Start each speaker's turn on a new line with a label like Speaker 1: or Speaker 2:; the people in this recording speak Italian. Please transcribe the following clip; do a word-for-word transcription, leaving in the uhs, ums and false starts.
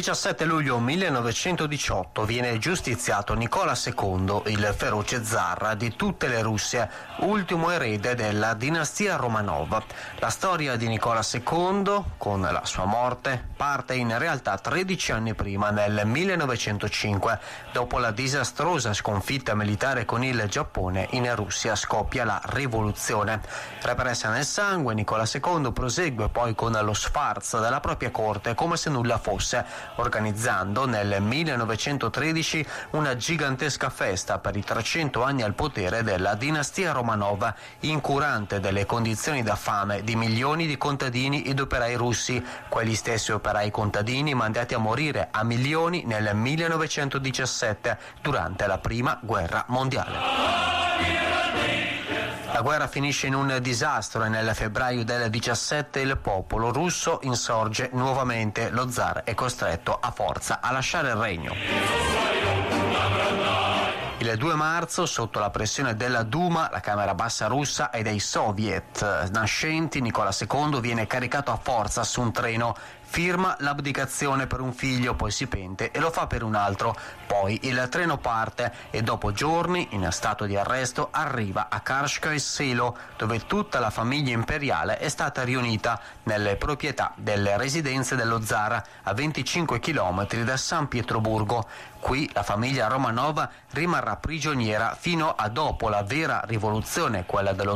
Speaker 1: diciassette luglio millenovecentodiciotto viene giustiziato Nicola secondo, il feroce zar di tutte le Russie, ultimo erede della dinastia Romanov. La storia di Nicola secondo, con la sua morte, parte in realtà tredici anni prima, nel millenovecentocinque. Dopo la disastrosa sconfitta militare con il Giappone, in Russia scoppia la rivoluzione. Repressa nel sangue, Nicola secondo prosegue poi con lo sfarzo della propria corte come se nulla fosse, organizzando nel millenovecentotredici una gigantesca festa per i trecento anni al potere della dinastia Romanov, incurante delle condizioni da fame di milioni di contadini ed operai russi, quegli stessi operai contadini mandati a morire a milioni nel millenovecentodiciassette durante la prima guerra mondiale. La guerra finisce in un disastro e nel febbraio del diciassette il popolo russo insorge nuovamente. Lo zar è costretto a forza a lasciare il regno. Il due marzo, sotto la pressione della Duma, la Camera Bassa russa, e dei soviet nascenti, Nicola secondo viene caricato a forza su un treno. Firma l'abdicazione per un figlio, poi si pente e lo fa per un altro. Poi il treno parte e dopo giorni, in stato di arresto, arriva a Karskaya Selo, dove tutta la famiglia imperiale è stata riunita nelle proprietà delle residenze dello zar, a venticinque chilometri da San Pietroburgo. Qui la famiglia Romanov rimarrà prigioniera fino a dopo la vera rivoluzione, quella dello